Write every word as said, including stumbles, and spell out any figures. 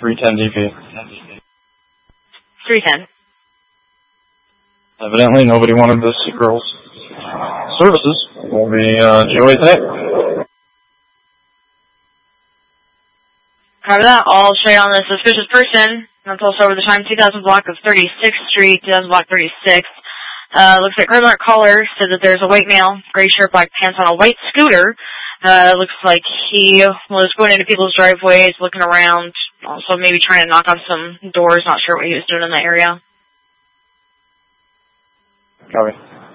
three ten D P. three ten. Evidently, nobody wanted this girl's services. We'll be uh, G O A today. Cover that. I'll show you on the suspicious person. I'll tell us over the time. two thousand block of thirty-sixth Street, two thousand block thirty-six. Uh, looks like Cardinal caller said that there's a white male, gray shirt, black pants on a white scooter. Uh, looks like he was going into people's driveways, looking around, also maybe trying to knock on some doors. Not sure what he was doing in that area. Copy.